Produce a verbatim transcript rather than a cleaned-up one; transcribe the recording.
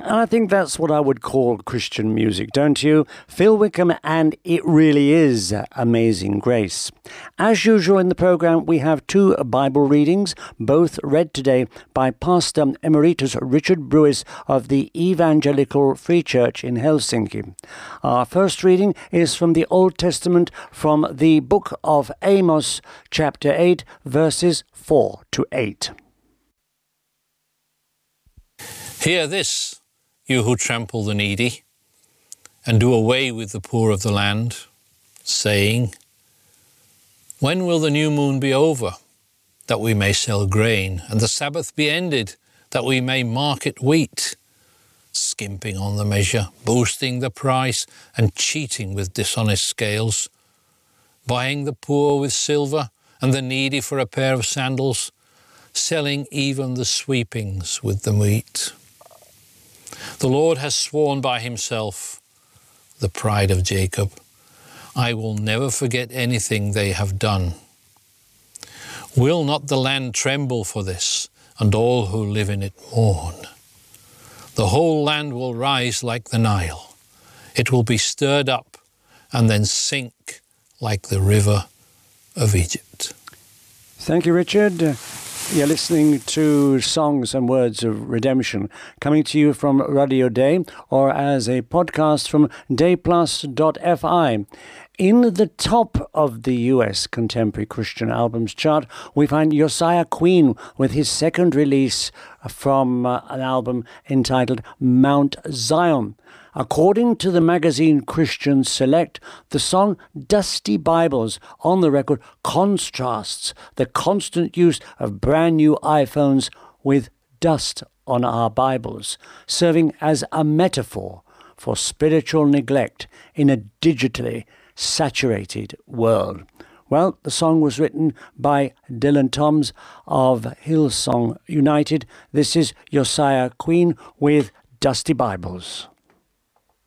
And I think that's what I would call Christian music, don't you? Phil Wickham, and it really is Amazing Grace. As usual in the programme, we have two Bible readings, both read today by Pastor Emeritus Richard Brewis of the Evangelical Free Church in Helsinki. Our first reading is from the Old Testament, from the book of Amos, chapter eight, verses four to eight. Hear this, you who trample the needy, and do away with the poor of the land, saying, when will the new moon be over, that we may sell grain, and the Sabbath be ended, that we may market wheat? Skimping on the measure, boosting the price, and cheating with dishonest scales, buying the poor with silver, and the needy for a pair of sandals, selling even the sweepings with the wheat. The Lord has sworn by himself, the pride of Jacob, I will never forget anything they have done. Will not the land tremble for this, and all who live in it mourn? The whole land will rise like the Nile. It will be stirred up and then sink like the river of Egypt. Thank you, Richard. You're listening to Songs and Words of Redemption, coming to you from Radio Day, or as a podcast from day plus dot f i. In the top of the U S Contemporary Christian Albums chart, we find Josiah Queen with his second release from uh, an album entitled Mount Zion. According to the magazine Christian Select, the song Dusty Bibles on the record contrasts the constant use of brand new iPhones with dust on our Bibles, serving as a metaphor for spiritual neglect in a digitally saturated world. Well, the song was written by Dylan Toms of Hillsong United. This is Josiah Queen with Dusty Bibles.